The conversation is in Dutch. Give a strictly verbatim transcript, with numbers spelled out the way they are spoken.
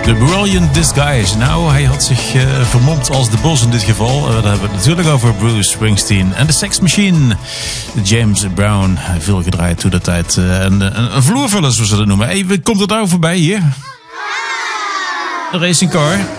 The Brilliant Disguise. Nou, hij had zich uh, vermomd als de Bos in dit geval. Uh, daar hebben we het natuurlijk over Bruce Springsteen. En de Sex Machine. James Brown. Veel gedraaid toen de tijd. Uh, een, een, een vloervuller, zoals ze dat noemen. Hey, komt het nou voorbij hier? Een racing car.